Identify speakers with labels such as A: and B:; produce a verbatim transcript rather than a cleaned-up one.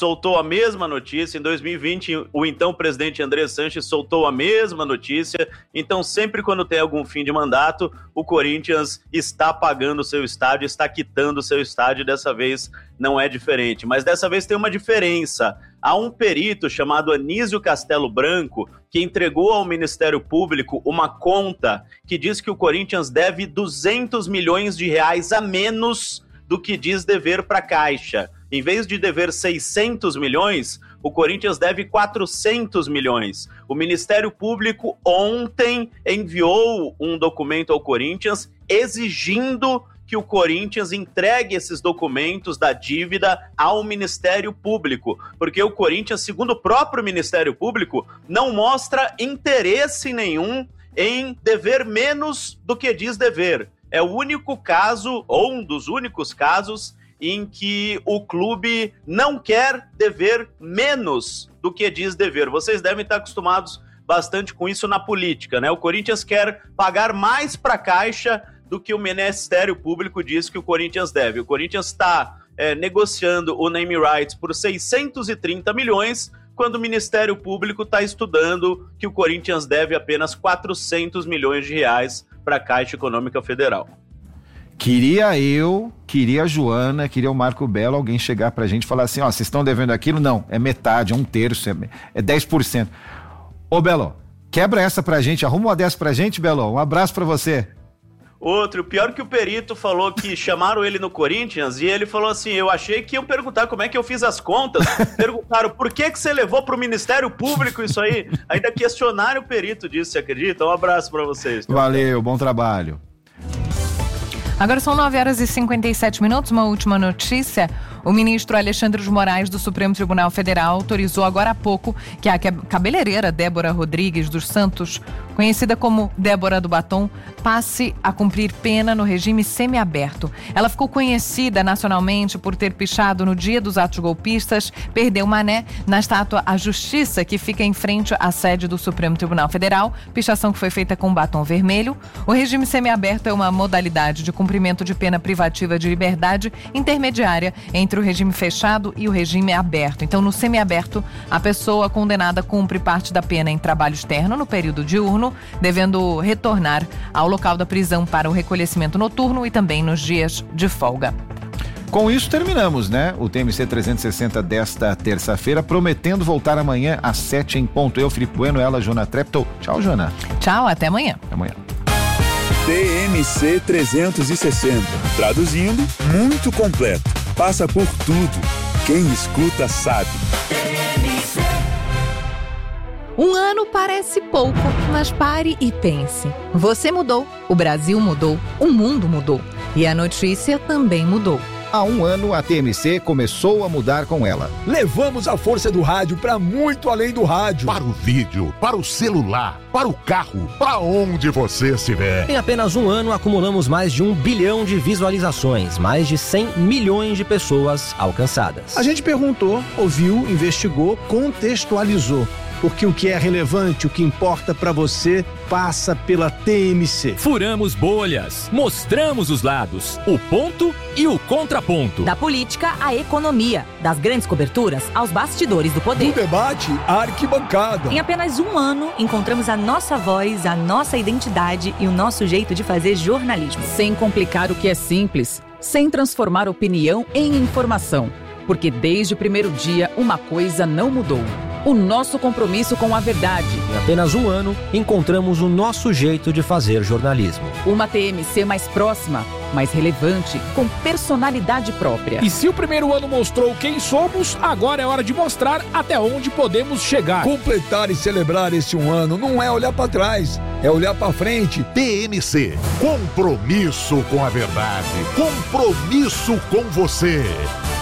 A: soltou a mesma notícia, em dois mil e vinte o então presidente André Sanches soltou a mesma notícia, então sempre quando tem algum fim de mandato, o Corinthians está pagando o seu estádio, está quitando o seu estádio, dessa vez não é diferente, mas dessa vez tem uma diferença. Há um perito chamado Anísio Castelo Branco que entregou ao Ministério Público uma conta que diz que o Corinthians deve duzentos milhões de reais a menos do que diz dever para a Caixa. Em vez de dever seiscentos milhões, o Corinthians deve quatrocentos milhões. O Ministério Público ontem enviou um documento ao Corinthians exigindo que o Corinthians entregue esses documentos da dívida ao Ministério Público, porque o Corinthians, segundo o próprio Ministério Público, não mostra interesse nenhum em dever menos do que diz dever. É o único caso, ou um dos únicos casos, em que o clube não quer dever menos do que diz dever. Vocês devem estar acostumados bastante com isso na política, né? O Corinthians quer pagar mais para a Caixa do que o Ministério Público diz que o Corinthians deve. O Corinthians está é, negociando o name rights por seiscentos e trinta milhões, quando o Ministério Público está estudando que o Corinthians deve apenas quatrocentos milhões de reais para a Caixa Econômica Federal.
B: Queria eu, queria a Joana, queria o Marco Belo, alguém chegar pra gente e falar assim, ó, vocês estão devendo aquilo? Não, é metade, é um terço, é, é dez por cento. Ô Belo, quebra essa pra gente, arruma uma dessa pra gente, Belo, um abraço pra você.
A: Outro, pior que o perito falou que chamaram ele no Corinthians e ele falou assim, eu achei que iam perguntar como é que eu fiz as contas, perguntaram por que que você levou pro Ministério Público isso aí, ainda questionaram o perito disso, você acredita? Um abraço pra vocês.
B: Valeu, bom trabalho.
C: Agora são nove horas e cinquenta e sete minutos, uma última notícia. O ministro Alexandre de Moraes do Supremo Tribunal Federal autorizou agora há pouco que a cabeleireira Débora Rodrigues dos Santos, conhecida como Débora do Batom, passe a cumprir pena no regime semiaberto. Ela ficou conhecida nacionalmente por ter pichado no dia dos atos golpistas, perdeu mané na estátua A Justiça, que fica em frente à sede do Supremo Tribunal Federal, pichação que foi feita com batom vermelho. O regime semiaberto é uma modalidade de cumprimento de pena privativa de liberdade intermediária entre o regime fechado e o regime aberto. Então, no semiaberto, a pessoa condenada cumpre parte da pena em trabalho externo no período diurno, devendo retornar ao local da prisão para o recolhimento noturno e também nos dias de folga.
B: Com isso terminamos, né? O T M C trezentos e sessenta desta terça-feira, prometendo voltar amanhã às sete em ponto. Eu, Felipe Bueno, ela, Jona Treptow. Tchau, Jona.
C: Tchau, até amanhã.
B: Até amanhã.
D: T M C trezentos e sessenta. Traduzindo, muito completo. Passa por tudo. Quem escuta sabe.
C: Um ano parece pouco, mas pare e pense. Você mudou, o Brasil mudou, o mundo mudou. E a notícia também mudou.
B: Há um ano, a T M C começou a mudar com ela.
E: Levamos a força do rádio para muito além do rádio.
F: Para o vídeo, para o celular, para o carro, para onde você estiver.
G: Em apenas um ano, acumulamos mais de um bilhão de visualizações, mais de cem milhões de pessoas alcançadas.
E: A gente perguntou, ouviu, investigou, contextualizou. Porque o que é relevante, o que importa para você, passa pela T M C.
H: Furamos bolhas, mostramos os lados, o ponto e o contraponto.
I: Da política à economia, das grandes coberturas aos bastidores do poder.
E: Do debate à arquibancada.
I: Em apenas um ano, encontramos a nossa voz, a nossa identidade e o nosso jeito de fazer jornalismo.
J: Sem complicar o que é simples, sem transformar opinião em informação. Porque desde o primeiro dia, uma coisa não mudou. O nosso compromisso com a verdade.
G: Em apenas um ano, encontramos o nosso jeito de fazer jornalismo.
J: Uma T M C mais próxima, mais relevante, com personalidade própria.
K: E se o primeiro ano mostrou quem somos, agora é hora de mostrar até onde podemos chegar.
E: Completar e celebrar esse um ano não é olhar para trás, é olhar para frente.
F: T M C, compromisso com a verdade, compromisso com você.